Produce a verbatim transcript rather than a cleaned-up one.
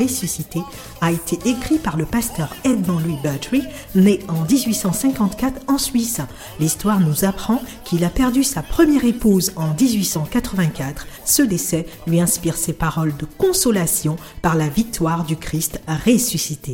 ressuscité a été écrit par le pasteur Edmond Louis Butry, né en dix-huit cent cinquante-quatre en Suisse. L'histoire nous apprend qu'il a perdu sa première épouse en dix-huit cent quatre-vingt-quatre. Ce décès lui inspire ses paroles de consolation par la victoire du Christ ressuscité.